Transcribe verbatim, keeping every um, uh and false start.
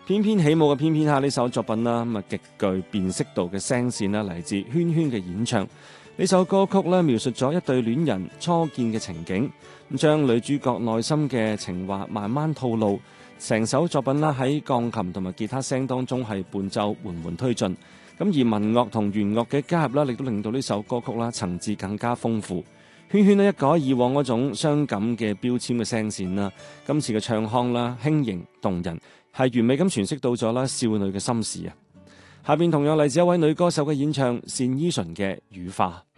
翩翩起舞嘅翩翩下呢首作品啦，咁啊極具辨識度嘅聲線啦，嚟自圈圈嘅演唱。呢首歌曲咧描述咗一對戀人初見嘅情景，咁將女主角內心嘅情話慢慢透露。成首作品啦喺鋼琴同埋吉他聲當中係伴奏緩緩推進，咁而民樂同弦樂嘅加入啦，亦都令到呢首歌曲啦層次更加豐富。圈圈呢一改以往嗰種傷感嘅標籤嘅聲線啦，今次嘅唱腔啦輕盈動人，係完美咁詮釋到咗啦少女嘅心事啊！下邊同樣嚟自一位女歌手嘅演唱，單依純嘅《羽化》。